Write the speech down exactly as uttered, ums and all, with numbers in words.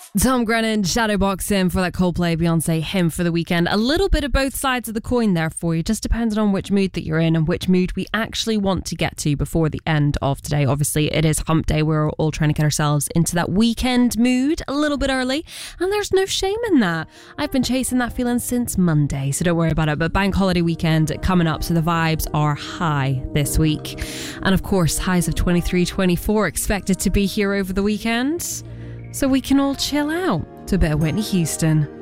Tom Grennan, Shadowboxing for that Coldplay Beyonce hymn for the weekend. A little bit of both sides of the coin there for you, just depending on which mood that you're in and which mood we actually want to get to before the end of today. Obviously, it is hump day. We're all trying to get ourselves into that weekend mood a little bit early, and there's no shame in that. I've been chasing that feeling since Monday, so don't worry about it. But bank holiday weekend coming up, so the vibes are high this week. And of course, highs of twenty-three, twenty-four expected to be here over the weekend. So we can all chill out to a bit of Whitney Houston.